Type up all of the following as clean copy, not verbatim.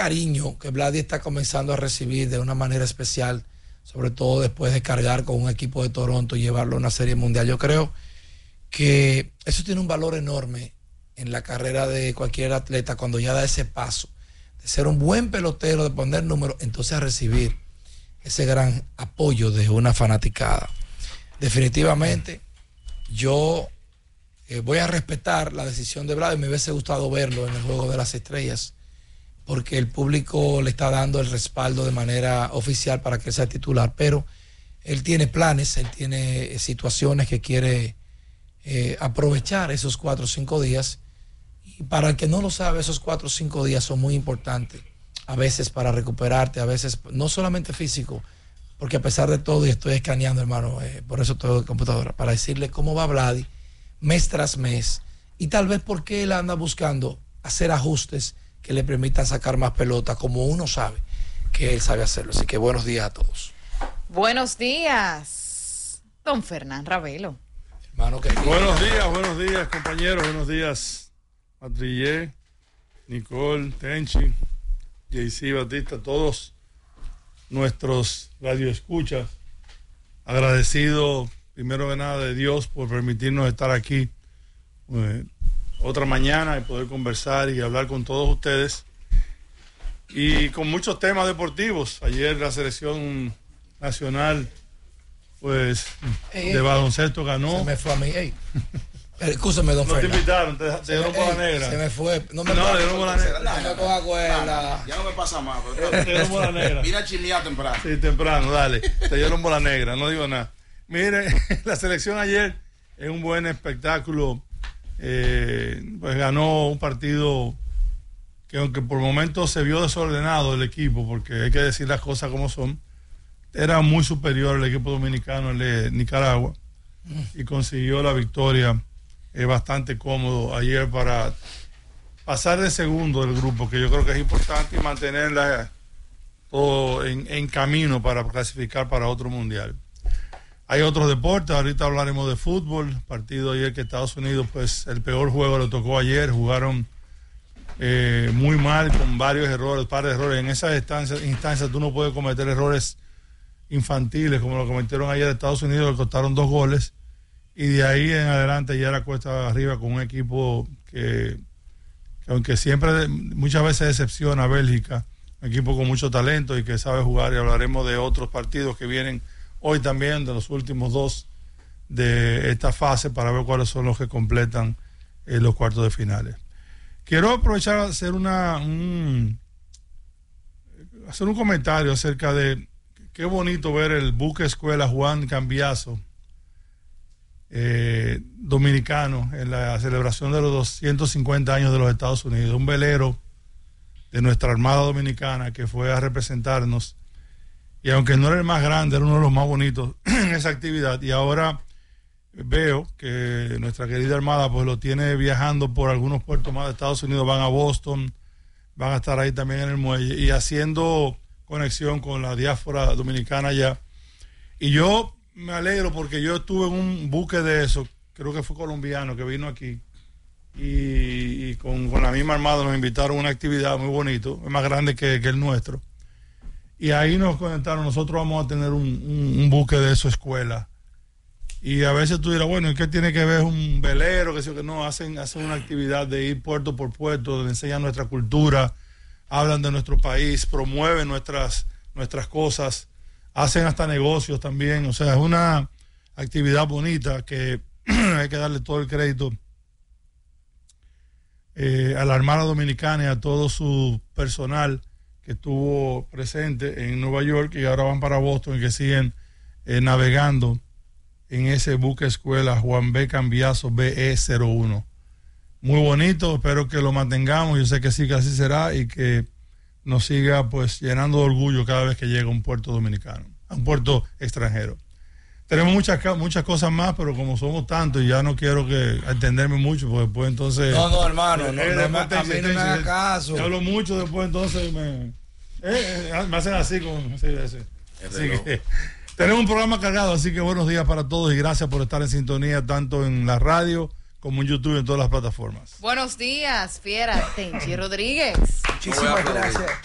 cariño que Vladi está comenzando a recibir de una manera especial, sobre todo después de cargar con un equipo de Toronto y llevarlo a una serie mundial. Yo creo que eso tiene un valor enorme en la carrera de cualquier atleta cuando ya da ese paso de ser un buen pelotero, de poner números, entonces a recibir ese gran apoyo de una fanaticada. Definitivamente yo voy a respetar la decisión de Vladi. Me hubiese gustado verlo en el Juego de las Estrellas porque el público le está dando el respaldo de manera oficial para que sea titular, pero él tiene planes, él tiene situaciones que quiere aprovechar esos 4 o 5 días. Y para el que no lo sabe, esos 4 o 5 días son muy importantes, a veces para recuperarte, a veces no solamente físico, porque a pesar de todo, y estoy escaneando, hermano, por eso estoy en computadora, para decirle cómo va Vladi mes tras mes, y tal vez porque él anda buscando hacer ajustes que le permitan sacar más pelota, como uno sabe que él sabe hacerlo. Así que buenos días a todos. Buenos días, don Fernán Ravelo. Hermano querido. Buenos días, compañeros, buenos días, Matrillé, Nicole, Tenchi, JC Batista, todos nuestros radioescuchas. Agradecido primero que nada de Dios por permitirnos estar aquí otra mañana y poder conversar y hablar con todos ustedes y con muchos temas deportivos. Ayer la selección nacional pues de baloncesto ganó. Se me fue a mí. Escúchame, don Fernando. No te invitaron, te dieron bola negra. Se me fue. No, le dieron bola negra. No me coja cuerda. Ya no me pasa más. Te dieron bola negra. Mira a chilear temprano. Sí, temprano, dale. Te dieron bola negra, no digo nada. Mire, la selección ayer es un buen espectáculo. Pues ganó un partido que aunque por momentos se vio desordenado el equipo, porque hay que decir las cosas como son, era muy superior el equipo dominicano, el de Nicaragua, y consiguió la victoria bastante cómodo ayer para pasar de segundo del grupo, que yo creo que es importante, y mantenerla todo en camino para clasificar para otro mundial. Hay otros deportes, ahorita hablaremos de fútbol, partido ayer que Estados Unidos, pues el peor juego le tocó ayer, jugaron muy mal, con varios errores, par de errores. En esas instancias tú no puedes cometer errores infantiles como lo cometieron ayer Estados Unidos, le costaron 2 goles, y de ahí en adelante ya era cuesta arriba con un equipo que aunque siempre muchas veces decepciona a Bélgica, un equipo con mucho talento y que sabe jugar, y hablaremos de otros partidos que vienen hoy también, de los últimos 2 de esta fase, para ver cuáles son los que completan los cuartos de finales. Quiero aprovechar a hacer un comentario acerca de qué bonito ver el buque escuela Juan Cambiaso, dominicano, en la celebración de los 250 años de los Estados Unidos, un velero de nuestra Armada Dominicana que fue a representarnos. Y aunque no era el más grande, era uno de los más bonitos en esa actividad. Y ahora veo que nuestra querida Armada pues lo tiene viajando por algunos puertos más de Estados Unidos. Van a Boston, van a estar ahí también en el muelle y haciendo conexión con la diáspora dominicana allá. Y yo me alegro porque yo estuve en un buque de eso, creo que fue colombiano, que vino aquí. Y con la misma Armada nos invitaron a una actividad muy bonito, es más grande que el nuestro. Y ahí nos comentaron, nosotros vamos a tener un buque de eso, escuela. Y a veces tú dirás, bueno, ¿y qué tiene que ver un velero? Que no, hacen una actividad de ir puerto por puerto, donde enseñan nuestra cultura, hablan de nuestro país, promueven nuestras cosas, hacen hasta negocios también. O sea, es una actividad bonita que hay que darle todo el crédito a la Armada Dominicana y a todo su personal que estuvo presente en Nueva York y ahora van para Boston y que siguen navegando en ese buque escuela Juan B. Cambiaso BE01. Muy bonito, espero que lo mantengamos, yo sé que sí, que así será, y que nos siga pues llenando de orgullo cada vez que llega a un puerto dominicano, a un puerto extranjero. Tenemos muchas cosas más, pero como somos tantos y ya no quiero extenderme mucho, porque después entonces... No, hermano, a mí no me haga caso. Hablo mucho, después entonces me hacen así con... Así que tenemos un programa cargado, así que buenos días para todos y gracias por estar en sintonía, tanto en la radio como en YouTube y en todas las plataformas. Buenos días, fiera Tenchi Rodríguez. Muchísimas gracias.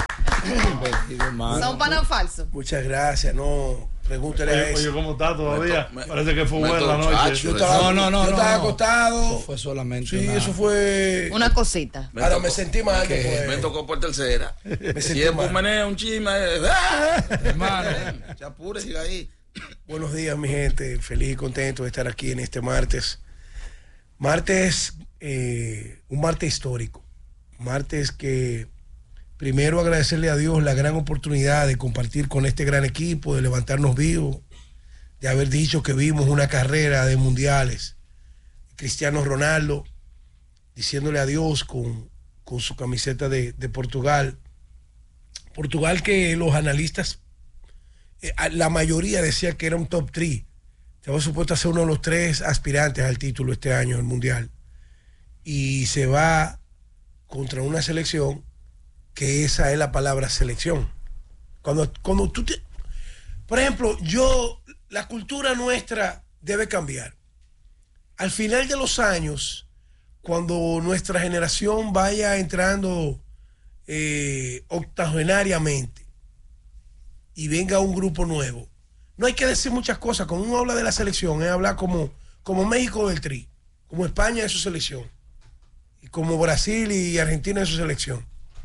Bienvenido, hermano. ¿Son panas falsos? Muchas gracias. No, pregúntele a eso. Oye, ¿cómo está todavía? Parece que fue buena la noche. Yo estaba acostado. Eso fue solamente. Sí, eso fue. Una cosita. Ahora me sentí mal después. Me tocó por tercera. Me Si sentí es mal. un meneo, un chisme. Hermano. Se apure, siga ahí. Buenos días, mi gente. Feliz y contento de estar aquí en este martes. Martes, un martes histórico. Martes que primero agradecerle a Dios la gran oportunidad de compartir con este gran equipo, de levantarnos vivos, de haber dicho que vimos una carrera de mundiales. Cristiano Ronaldo diciéndole adiós con su camiseta de Portugal. Portugal que los analistas, la mayoría decía que era un top 3. Estaba supuesto a ser uno de los 3 aspirantes al título este año del mundial. Y se va contra una selección que esa es la palabra selección. Cuando tú por ejemplo, la cultura nuestra debe cambiar. Al final de los años, cuando nuestra generación vaya entrando octogenariamente y venga un grupo nuevo, no hay que decir muchas cosas. Cuando uno habla de la selección, es hablar como México del Tri, como España de su selección, y como Brasil y Argentina de su selección.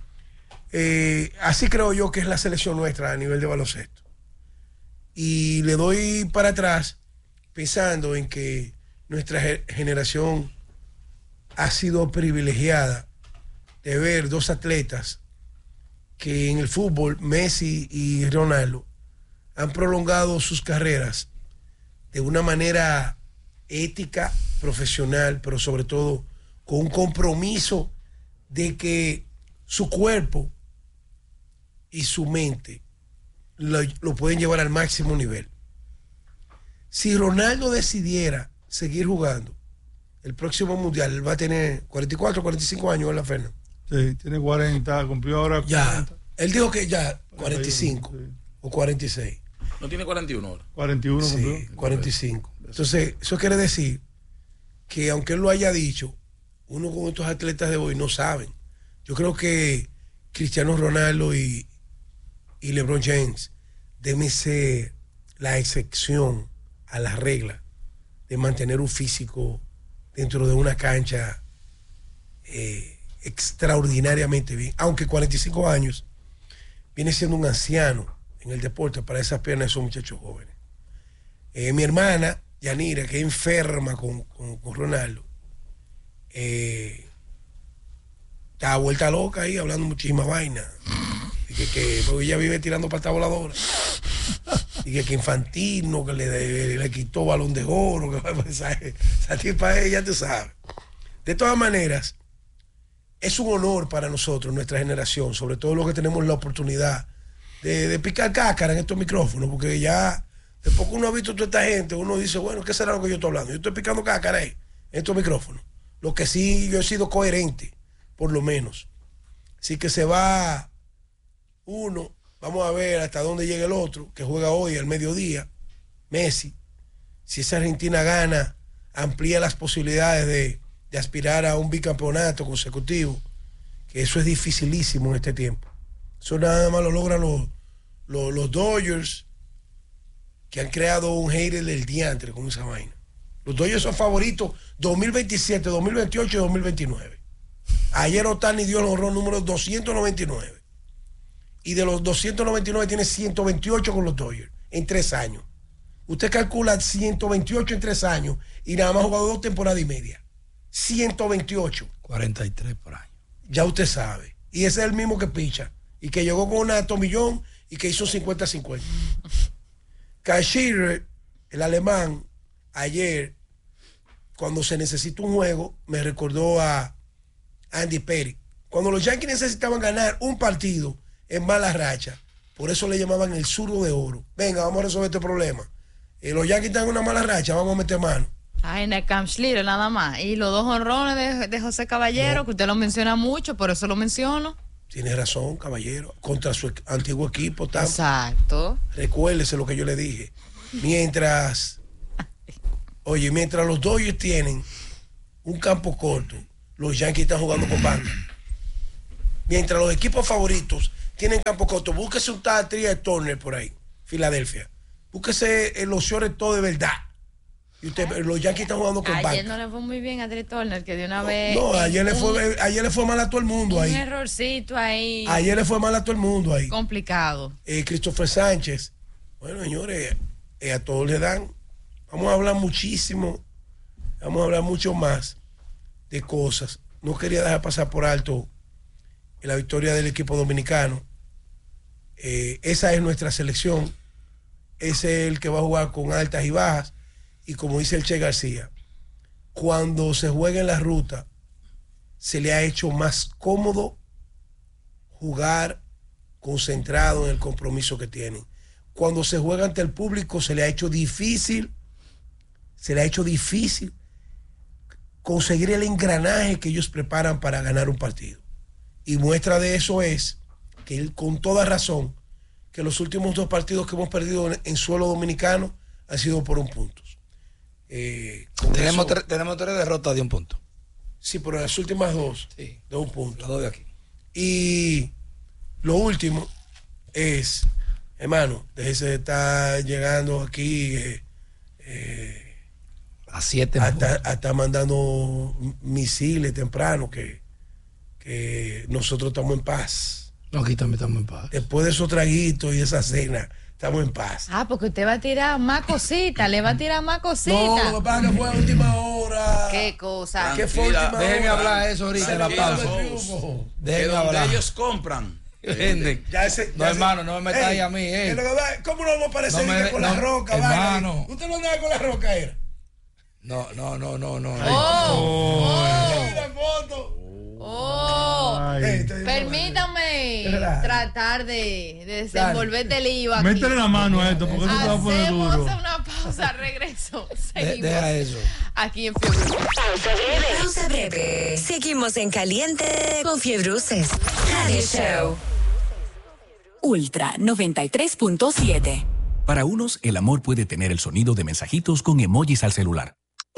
Así creo yo que es la selección nuestra a nivel de baloncesto. Y le doy para atrás pensando en que nuestra generación ha sido privilegiada de ver 2 atletas que en el fútbol, Messi y Ronaldo, han prolongado sus carreras de una manera ética, profesional, pero sobre todo con un compromiso de que su cuerpo y su mente lo pueden llevar al máximo nivel. Si Ronaldo decidiera seguir jugando el próximo mundial, él va a tener 44, 45 años en la Ferna. Sí, tiene 40, cumplió ahora 40. Ya, él dijo que ya 45 sí. o 46. No tiene 41 ahora. 41 cumplió. Sí, 45. Entonces, eso quiere decir que aunque él lo haya dicho, uno con estos atletas de hoy no saben. Yo creo que Cristiano Ronaldo y LeBron James deben ser la excepción a la regla de mantener un físico dentro de una cancha extraordinariamente bien. Aunque 45 años viene siendo un anciano en el deporte para esas piernas de esos muchachos jóvenes. Mi hermana, Yanira, que es enferma con Ronaldo, está vuelta loca ahí hablando muchísima vaina. Porque ella vive tirando pata voladora. Y que Infantino, que le quitó Balón de Oro, que esa tipa ella, tú sabes. De todas maneras, es un honor para nosotros, nuestra generación, sobre todo los que tenemos la oportunidad de picar cáscara en estos micrófonos, porque ya, después que uno ha visto toda esta gente, uno dice, bueno, ¿qué será lo que yo estoy hablando? Yo estoy picando cáscara en estos micrófonos. Lo que sí, yo he sido coherente, por lo menos. Así que se va uno, vamos a ver hasta dónde llega el otro, que juega hoy al mediodía, Messi. Si esa Argentina gana, amplía las posibilidades de aspirar a un bicampeonato consecutivo, que eso es dificilísimo en este tiempo. Eso nada más lo logran los Dodgers, que han creado un hater del diantre con esa vaina. Los Dodgers son favoritos 2027, 2028 y 2029. Ayer Ohtani dio el honrón número 299. Y de los 299 tiene 128 con los Dodgers en 3 años. Usted calcula 128 en 3 años y nada más ha jugado 2 temporadas y media. 128. 43 por año. Ya usted sabe. Y ese es el mismo que picha. Y que llegó con una tomillón y que hizo 50-50. Kyle Schiller, el alemán, ayer, cuando se necesita un juego, me recordó a Andy Pettitte. Cuando los Yankees necesitaban ganar un partido en mala racha, por eso le llamaban el zurdo de oro. Venga, vamos a resolver este problema. Los Yankees están en una mala racha, vamos a meter mano. En el Camp Schlitter nada más. Y los 2 honrones de José Caballero, No. que usted lo menciona mucho, por eso lo menciono. Tiene razón, caballero. Contra su antiguo equipo. Exacto. Recuérdese lo que yo le dije. Mientras los Dodgers tienen un campo corto, los Yankees están jugando con banda. Mientras los equipos favoritos tienen campo corto. Búsquese un tal Tria Turner por ahí, Filadelfia. Búsquese los shorts todo de verdad. Y los Yankees están jugando con Ayer banca. no le fue muy bien a Trey Turner, que de una vez. No, ayer le fue mal a todo el mundo un ahí. errorcito ahí. Ayer le fue mal a todo el mundo ahí. Complicado. Christopher Sánchez. Bueno, señores, a todos le dan. Vamos a hablar muchísimo. Vamos a hablar mucho más de cosas. No quería dejar pasar por alto la victoria del equipo dominicano. Esa es nuestra selección. Ese es el que va a jugar con altas y bajas. Y como dice el Che García, cuando se juega en la ruta, se le ha hecho más cómodo jugar concentrado en el compromiso que tienen. Cuando se juega ante el público, se le ha hecho difícil conseguir el engranaje que ellos preparan para ganar un partido. Y muestra de eso es que él, con toda razón, que los últimos 2 partidos que hemos perdido en suelo dominicano han sido por 1 punto. Tenemos 3 derrotas de 1 punto. Sí, pero las últimas 2 Sí, de 1 punto. las 2 de aquí. Y lo último es, hermano, déjese de estar llegando aquí A 7 hasta mandando misiles temprano, que nosotros estamos en paz. No, aquí también estamos en paz. Después de esos traguitos y esa cena, estamos en paz. Porque usted va a tirar más cositas, le va a tirar más No, cositas. lo que pasa es que fue a última hora. Qué cosa. ¿Qué fue última Déjenme hora? hablar eso ahorita en la pausa. Que Déjenme donde hablar. ellos compran. Venden. No, hermano, no me metas ahí a mí, ¿Cómo no vamos a aparecer No me- con la no, roca, hermano. vale? ¿Usted no andaba con la roca, era? No. La foto. Ay. Permítame Relaja. tratar de desenvolverte el IVA aquí. Métele la mano a esto, porque esto te va a poner Hacemos duro. una pausa, regreso. Seguimos Deja eso. aquí en Fiebre. Pausa breve. Seguimos en caliente con Fiebruces Radio Show. Ultra 93.7. Para unos, el amor puede tener el sonido de mensajitos con emojis al celular.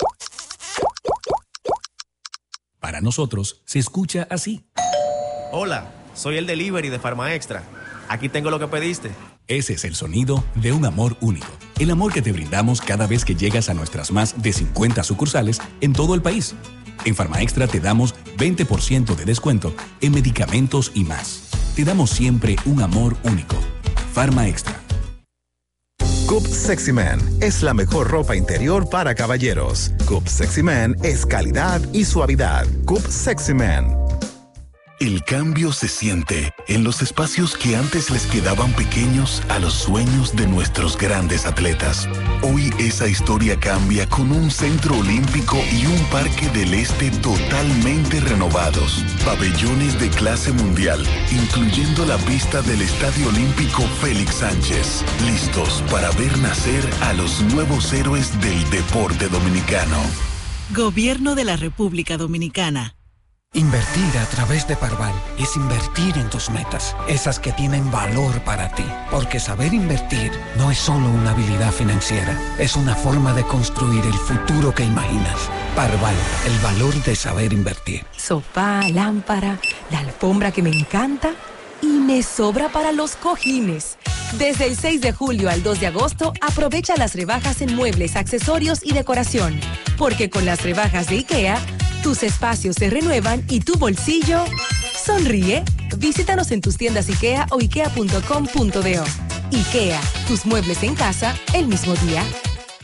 Para nosotros, se escucha así. Hola, soy el delivery de Farma Extra. Aquí tengo lo que pediste. Ese es el sonido de un amor único. El amor que te brindamos cada vez que llegas a nuestras más de 50 sucursales en todo el país. En Farma Extra te damos 20% de descuento en medicamentos y más. Te damos siempre un amor único. Farma Extra. Coop Sexy Man es la mejor ropa interior para caballeros. Coop Sexy Man es calidad y suavidad. Coop Sexy Man. El cambio se siente en los espacios que antes les quedaban pequeños a los sueños de nuestros grandes atletas. Hoy esa historia cambia con un centro olímpico y un parque del este totalmente renovados. Pabellones de clase mundial, incluyendo la pista del Estadio Olímpico Félix Sánchez. Listos para ver nacer a los nuevos héroes del deporte dominicano. Gobierno de la República Dominicana. Invertir a través de Parval es invertir en tus metas, esas que tienen valor para ti. Porque saber invertir no es solo una habilidad financiera, es una forma de construir el futuro que imaginas. Parval, el valor de saber invertir. Sofá, lámpara, la alfombra que me encanta y me sobra para los cojines. Desde el 6 de julio al 2 de agosto, aprovecha las rebajas en muebles, accesorios y decoración. Porque con las rebajas de IKEA, tus espacios se renuevan y tu bolsillo sonríe. Visítanos en tus tiendas IKEA o ikea.com.do. IKEA, tus muebles en casa el mismo día.